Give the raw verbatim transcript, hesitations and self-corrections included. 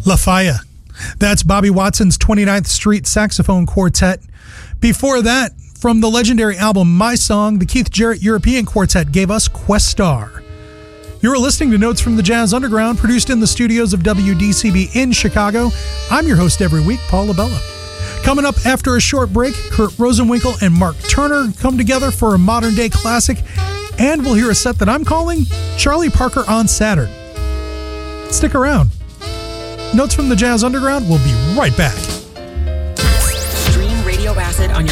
La Faya. That's Bobby Watson's twenty-ninth Street Saxophone Quartet. Before that, from the legendary album My Song, the Keith Jarrett European Quartet gave us Questar. You're listening to Notes from the Jazz Underground, produced in the studios of W D C B in Chicago. I'm your host every week, Paul LaBella. Coming up after a short break, Kurt Rosenwinkel and Mark Turner come together for a modern-day classic, and we'll hear a set that I'm calling Charlie Parker on Saturn. Stick around. Notes from the Jazz Underground will be right back.